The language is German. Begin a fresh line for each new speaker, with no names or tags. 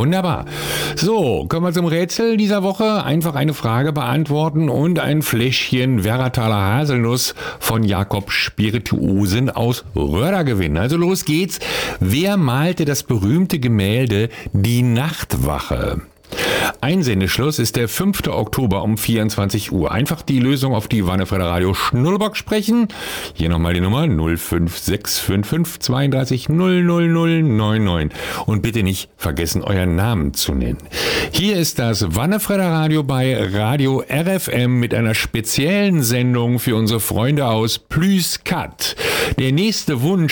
Wunderbar. So, kommen wir zum Rätsel dieser Woche. Einfach eine Frage beantworten und ein Fläschchen Werrataler Haselnuss von Jakob Spirituosen aus Röder gewinnen. Also los geht's. Wer malte das berühmte Gemälde Die Nachtwache? Einsendeschluss ist der 5. Oktober um 24 Uhr. Einfach die Lösung auf die Wannefreier Radio Schnullerbox sprechen. Hier nochmal die Nummer 05655 32 00099. Und bitte nicht vergessen, euren Namen zu nennen. Hier ist das Wannefreier Radio bei Radio RFM mit einer speziellen Sendung für unsere Freunde aus Plüskat. Der nächste Wunsch